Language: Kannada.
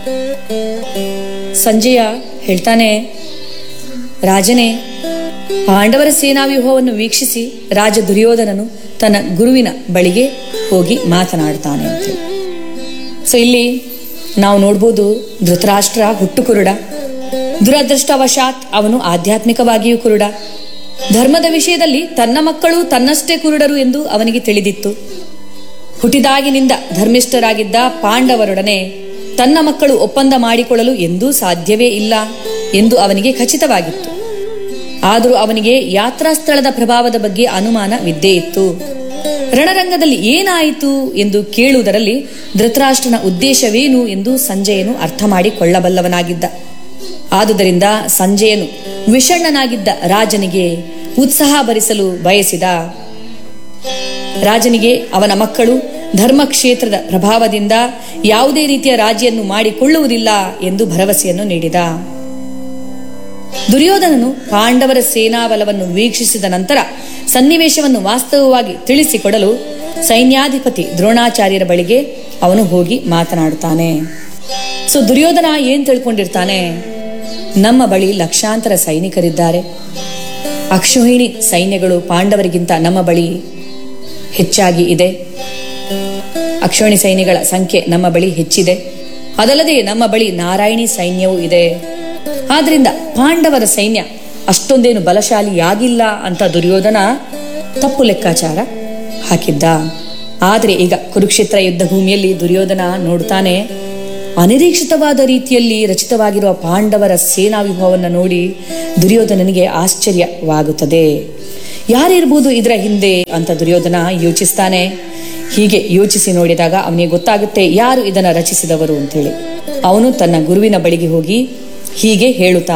ಸಂಜಯ ಹೇಳ್ತಾನೆ, ರಾಜನೇ, ಪಾಂಡವರ ಸೇನಾವ್ಯೂಹವನ್ನು ವೀಕ್ಷಿಸಿ ರಾಜ ದುರ್ಯೋಧನನು ತನ್ನ ಗುರುವಿನ ಬಳಿಗೆ ಹೋಗಿ ಮಾತನಾಡ್ತಾನೆ ಅಂತ. ಸೊ ಇಲ್ಲಿ ನಾವು ನೋಡ್ಬೋದು, ಧೃತರಾಷ್ಟ್ರ ಹುಟ್ಟು ಕುರುಡ, ದುರದೃಷ್ಟವಶಾತ್ ಅವನು ಆಧ್ಯಾತ್ಮಿಕವಾಗಿಯೂ ಕುರುಡ. ಧರ್ಮದ ವಿಷಯದಲ್ಲಿ ತನ್ನ ಮಕ್ಕಳು ತನ್ನಷ್ಟೇ ಕುರುಡರು ಎಂದು ಅವನಿಗೆ ತಿಳಿದಿತ್ತು. ಹುಟ್ಟಿದಾಗಿನಿಂದ ಧರ್ಮಿಷ್ಠರಾಗಿದ್ದ ಪಾಂಡವರೊಡನೆ ತನ್ನ ಮಕ್ಕಳು ಒಪ್ಪಂದ ಮಾಡಿಕೊಳ್ಳಲು ಎಂದೂ ಸಾಧ್ಯವೇ ಇಲ್ಲ ಎಂದು ಅವನಿಗೆ ಖಚಿತವಾಗಿತ್ತು. ಆದರೂ ಅವನಿಗೆ ಯಾತ್ರಾ ಸ್ಥಳದ ಪ್ರಭಾವದ ಬಗ್ಗೆ ಅನುಮಾನವಿದ್ದೇ ಇತ್ತು. ರಣರಂಗದಲ್ಲಿ ಏನಾಯಿತು ಎಂದು ಕೇಳುವುದರಲ್ಲಿ ಧೃತರಾಷ್ಟ್ರನ ಉದ್ದೇಶವೇನು ಎಂದು ಸಂಜಯನು ಅರ್ಥ ಮಾಡಿಕೊಳ್ಳಬಲ್ಲವನಾಗಿದ್ದ. ಆದುದರಿಂದ ಸಂಜಯನು ವಿಷಣ್ಣನಾಗಿದ್ದ ರಾಜನಿಗೆ ಉತ್ಸಾಹ ಭರಿಸಲು ಬಯಸಿದ. ರಾಜನಿಗೆ ಅವನ ಮಕ್ಕಳು ಧರ್ಮಕ್ಷೇತ್ರದ ಪ್ರಭಾವದಿಂದ ಯಾವುದೇ ರೀತಿಯ ರಾಜಿಯನ್ನು ಮಾಡಿಕೊಳ್ಳುವುದಿಲ್ಲ ಎಂದು ಭರವಸೆಯನ್ನು ನೀಡಿದ. ದುರ್ಯೋಧನನು ಪಾಂಡವರ ಸೇನಾಬಲವನ್ನು ವೀಕ್ಷಿಸಿದ ನಂತರ ಸನ್ನಿವೇಶವನ್ನು ವಾಸ್ತವವಾಗಿ ತಿಳಿಸಿಕೊಡಲು ಸೈನ್ಯಾಧಿಪತಿ ದ್ರೋಣಾಚಾರ್ಯರ ಬಳಿಗೆ ಅವನು ಹೋಗಿ ಮಾತನಾಡುತ್ತಾನೆ. ಸೊ ದುರ್ಯೋಧನ ಏನ್ ತಿಳ್ಕೊಂಡಿರ್ತಾನೆ, ನಮ್ಮ ಬಳಿ ಲಕ್ಷಾಂತರ ಸೈನಿಕರಿದ್ದಾರೆ. ಅಕ್ಷೋಹಿಣಿ ಸೈನ್ಯಗಳು ಪಾಂಡವರಿಗಿಂತ ನಮ್ಮ ಬಳಿ ಹೆಚ್ಚಾಗಿ ಇದೆ. ಅಕ್ಷೋಹಿಣಿ ಸೈನ್ಯಗಳ ಸಂಖ್ಯೆ ನಮ್ಮ ಬಳಿ ಹೆಚ್ಚಿದೆ. ಅದಲ್ಲದೆ ನಮ್ಮ ಬಳಿ ನಾರಾಯಣಿ ಸೈನ್ಯವೂ ಇದೆ. ಆದ್ರಿಂದ ಪಾಂಡವರ ಸೈನ್ಯ ಅಷ್ಟೊಂದೇನು ಬಲಶಾಲಿಯಾಗಿಲ್ಲ ಅಂತ ದುರ್ಯೋಧನ ತಪ್ಪು ಲೆಕ್ಕಾಚಾರ ಹಾಕಿದ್ದ. ಆದರೆ ಈಗ ಕುರುಕ್ಷೇತ್ರ ಯುದ್ಧ ಭೂಮಿಯಲ್ಲಿ ದುರ್ಯೋಧನ ನೋಡ್ತಾನೆ, ಅನಿರೀಕ್ಷಿತವಾದ ರೀತಿಯಲ್ಲಿ ರಚಿತವಾಗಿರುವ ಪಾಂಡವರ ಸೇನಾವ್ಯೂಹವನ್ನು ನೋಡಿ ದುರ್ಯೋಧನನಿಗೆ ಆಶ್ಚರ್ಯವಾಗುತ್ತದೆ. ಯಾರಿರ್ಬೋದು ಇದರ ಹಿಂದೆ ಅಂತ ದುರ್ಯೋಧನ ಯೋಚಿಸ್ತಾನೆ. ಹೀಗೆ ಯೋಚಿಸಿ ನೋಡಿದಾಗ ಅವನಿಗೆ ಗೊತ್ತಾಗುತ್ತೆ ಯಾರು ಇದನ್ನ ರಚಿಸಿದವರು ಅಂತೇಳಿ. ಅವನು ತನ್ನ ಗುರುವಿನ ಬಳಿಗೆ ಹೋಗಿ ಹೀಗೆ ಹೇಳುತ್ತಾನೆ.